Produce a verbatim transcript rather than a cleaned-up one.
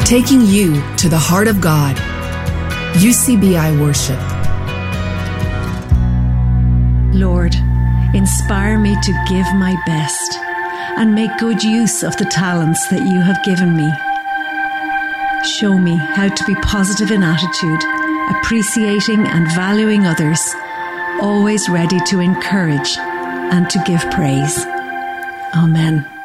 taking you to the heart of God. U C B I Worship. Lord, inspire me to give my best and make good use of the talents that you have given me. Show me how to be positive in attitude, appreciating and valuing others, always ready to encourage and to give praise. Amen.